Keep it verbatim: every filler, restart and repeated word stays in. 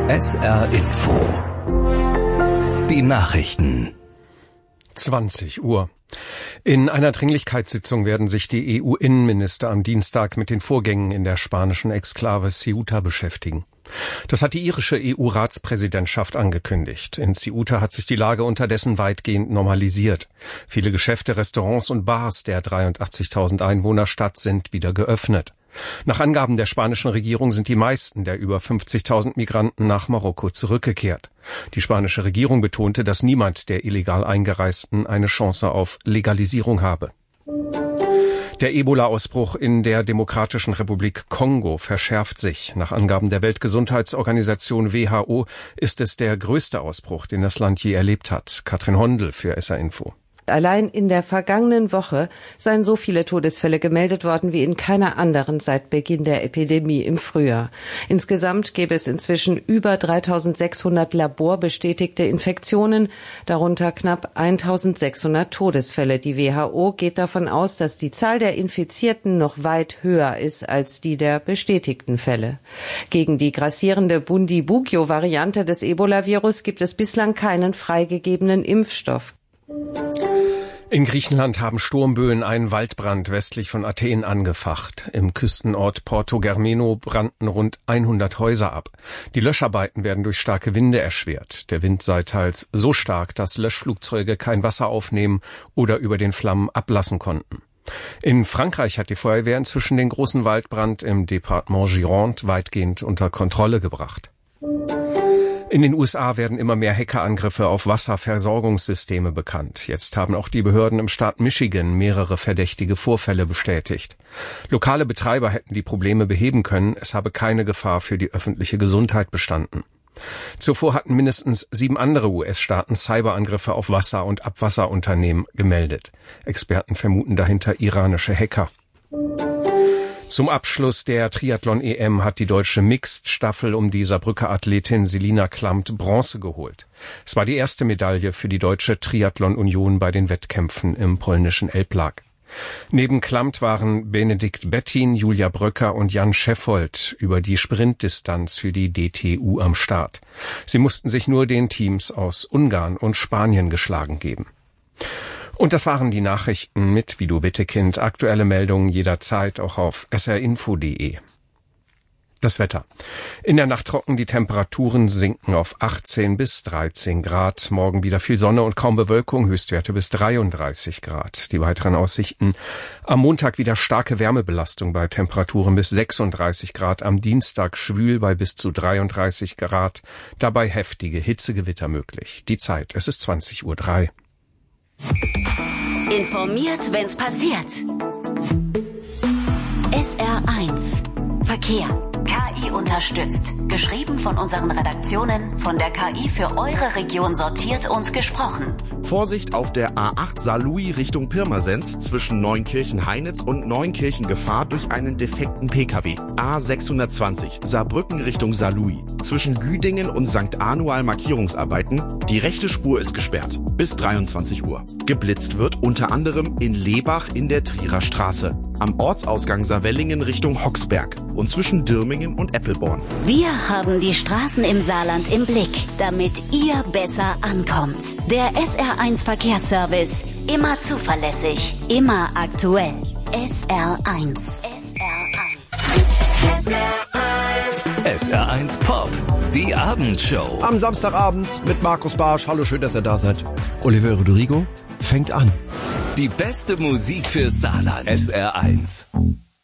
S R Info. Die Nachrichten. zwanzig Uhr. In einer Dringlichkeitssitzung werden sich die E U-Innenminister am Dienstag mit den Vorgängen in der spanischen Exklave Ceuta beschäftigen. Das hat die irische E U-Ratspräsidentschaft angekündigt. In Ceuta hat sich die Lage unterdessen weitgehend normalisiert. Viele Geschäfte, Restaurants und Bars der dreiundachtzigtausend Einwohnerstadt sind wieder geöffnet. Nach Angaben der spanischen Regierung sind die meisten der über fünfzigtausend Migranten nach Marokko zurückgekehrt. Die spanische Regierung betonte, dass niemand der illegal Eingereisten eine Chance auf Legalisierung habe. Der Ebola-Ausbruch in der Demokratischen Republik Kongo verschärft sich. Nach Angaben der Weltgesundheitsorganisation W H O ist es der größte Ausbruch, den das Land je erlebt hat. Katrin Hondel für S R Info. Allein in der vergangenen Woche seien so viele Todesfälle gemeldet worden wie in keiner anderen seit Beginn der Epidemie im Frühjahr. Insgesamt gäbe es inzwischen über dreitausendsechshundert laborbestätigte Infektionen, darunter knapp eintausendsechshundert Todesfälle. Die W H O geht davon aus, dass die Zahl der Infizierten noch weit höher ist als die der bestätigten Fälle. Gegen die grassierende Bundibugyo-Variante des Ebola-Virus gibt es bislang keinen freigegebenen Impfstoff. In Griechenland haben Sturmböen einen Waldbrand westlich von Athen angefacht. Im Küstenort Porto Germeno brannten rund hundert Häuser ab. Die Löscharbeiten werden durch starke Winde erschwert. Der Wind sei teils so stark, dass Löschflugzeuge kein Wasser aufnehmen oder über den Flammen ablassen konnten. In Frankreich hat die Feuerwehr inzwischen den großen Waldbrand im Departement Gironde weitgehend unter Kontrolle gebracht. In den U S A werden immer mehr Hackerangriffe auf Wasserversorgungssysteme bekannt. Jetzt haben auch die Behörden im Staat Michigan mehrere verdächtige Vorfälle bestätigt. Lokale Betreiber hätten die Probleme beheben können, es habe keine Gefahr für die öffentliche Gesundheit bestanden. Zuvor hatten mindestens sieben andere U S-Staaten Cyberangriffe auf Wasser- und Abwasserunternehmen gemeldet. Experten vermuten dahinter iranische Hacker. Zum Abschluss der Triathlon-E M hat die deutsche Mixed-Staffel um die Saarbrücker Athletin Selina Klamt Bronze geholt. Es war die erste Medaille für die deutsche Triathlon-Union bei den Wettkämpfen im polnischen Elblag. Neben Klamt waren Benedikt Bettin, Julia Bröcker und Jan Scheffold über die Sprintdistanz für die D T U am Start. Sie mussten sich nur den Teams aus Ungarn und Spanien geschlagen geben. Und das waren die Nachrichten mit Vido Wittekind. Aktuelle Meldungen jederzeit auch auf s r info punkt d e. Das Wetter. In der Nacht trocken, die Temperaturen sinken auf achtzehn bis dreizehn Grad. Morgen wieder viel Sonne und kaum Bewölkung, Höchstwerte bis dreiunddreißig Grad. Die weiteren Aussichten. Am Montag wieder starke Wärmebelastung bei Temperaturen bis sechsunddreißig Grad. Am Dienstag schwül bei bis zu dreiunddreißig Grad. Dabei heftige Hitzegewitter möglich. Die Zeit, es ist zwanzig Uhr drei. Informiert, wenn's passiert. S R eins Verkehr. K I unterstützt. Geschrieben von unseren Redaktionen, von der K I für eure Region sortiert und gesprochen. Vorsicht auf der A acht Saarlouis Richtung Pirmasens zwischen Neunkirchen-Heinitz und Neunkirchen Gefahr durch einen defekten P K W. A sechshundertzwanzig Saarbrücken Richtung Saarlouis zwischen Güdingen und Sankt Anual Markierungsarbeiten. Die rechte Spur ist gesperrt bis dreiundzwanzig Uhr. Geblitzt wird unter anderem in Lebach in der Trierer Straße, am Ortsausgang Saarwellingen Richtung Hoxberg und zwischen Dirmingen und Eppelborn. Wir haben die Straßen im Saarland im Blick, damit ihr besser ankommt. Der S R eins Verkehrsservice. Immer zuverlässig, immer aktuell. S R eins. S R eins. S R eins. S R eins Pop. Die Abendshow. Am Samstagabend mit Markus Barsch. Hallo, schön, dass ihr da seid. Oliver Rodrigo fängt an. Die beste Musik für Saarland. S R eins.